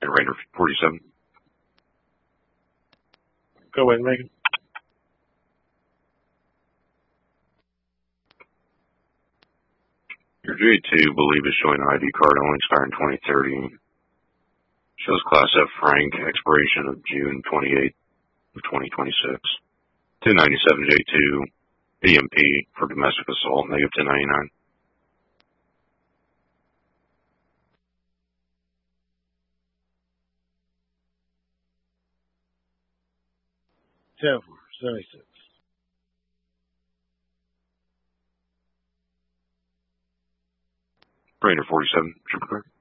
And Raider 47. Go ahead, Megan. Your J2, believe, is showing an ID card only expiring 2030. Shows Class F Frank, expiration of June 28th of 2026. 1097 J2, PMP for domestic assault, negative 1099. Ten for 76. Raider 47, Trooper.